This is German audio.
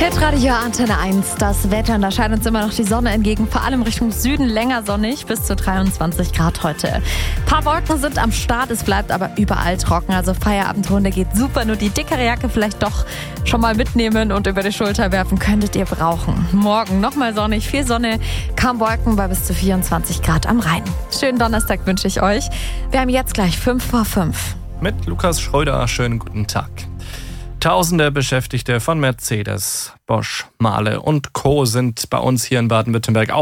Hitradio Antenne 1, das Wetter, und da scheint uns immer noch die Sonne entgegen, vor allem Richtung Süden länger sonnig, bis zu 23 Grad heute. Ein paar Wolken sind am Start, es bleibt aber überall trocken, also Feierabendrunde geht super, nur die dickere Jacke vielleicht doch schon mal mitnehmen und über die Schulter werfen könntet ihr brauchen. Morgen nochmal sonnig, viel Sonne, kaum Wolken bei bis zu 24 Grad am Rhein. Schönen Donnerstag wünsche ich euch. Wir haben jetzt gleich 5 vor 5. Mit Lukas Schröder, schönen guten Tag. Tausende Beschäftigte von Mercedes, Bosch, Mahle und Co. sind bei uns hier in Baden-Württemberg